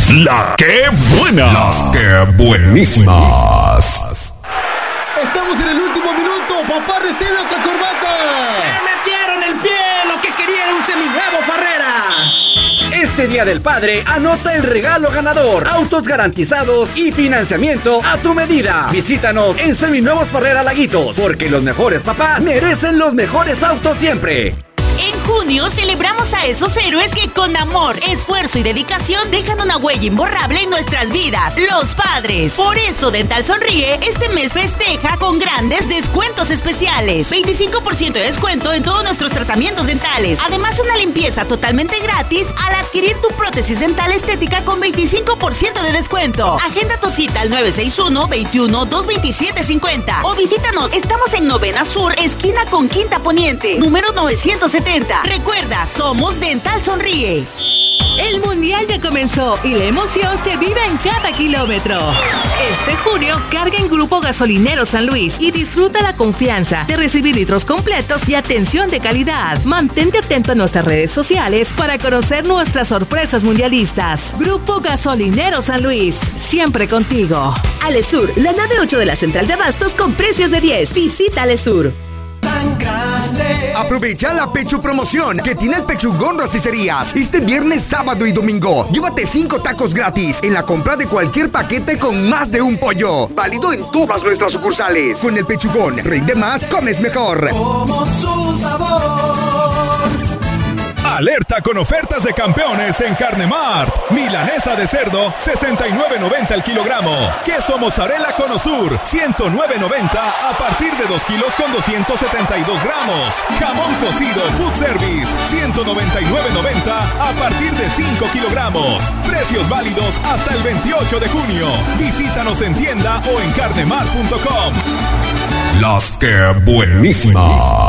La que buena. Las que buenísimas. Estamos en el último minuto. Papá, recibe otra corbata. ¡Me metieron el pie! Lo que quería era un seminuevo Farrera. Este Día del Padre, anota el regalo ganador. Autos garantizados y financiamiento a tu medida. Visítanos en Seminuevos Farrera Laguitos, porque los mejores papás merecen los mejores autos siempre. En junio celebramos a esos héroes que con amor, esfuerzo y dedicación dejan una huella imborrable en nuestras vidas, los padres. Por eso Dental Sonríe este mes festeja con grandes descuentos especiales. 25% de descuento en todos nuestros tratamientos dentales. Además, una limpieza totalmente gratis al adquirir tu prótesis dental estética con 25% de descuento. Agenda tu cita al 961-21-227-50 o visítanos. Estamos en Novena Sur, esquina con Quinta Poniente, número 970. Recuerda, somos Dental Sonríe. El Mundial ya comenzó y la emoción se vive en cada kilómetro. Este junio, carga en Grupo Gasolinero San Luis y disfruta la confianza de recibir litros completos y atención de calidad. Mantente atento a nuestras redes sociales para conocer nuestras sorpresas mundialistas. Grupo Gasolinero San Luis, siempre contigo. Alesur, la nave 8 de la central de abastos con precios de 10. Visita Alesur. Aprovecha la Pechu Promoción que tiene el Pechugón Rosticerías. Este viernes, sábado y domingo. Llévate 5 tacos gratis en la compra de cualquier paquete con más de un pollo. Válido en todas nuestras sucursales. Con el Pechugón, rinde más, comes mejor. Como su sabor. Alerta con ofertas de campeones en Carnemart. Milanesa de cerdo, 69.90 el kilogramo. Queso mozzarella Conosur, 109.90 a partir de 2 kilos con 272 gramos. Jamón cocido Food Service, 199.90 a partir de 5 kilogramos. Precios válidos hasta el 28 de junio. Visítanos en tienda o en carnemart.com. Las que buenísimas.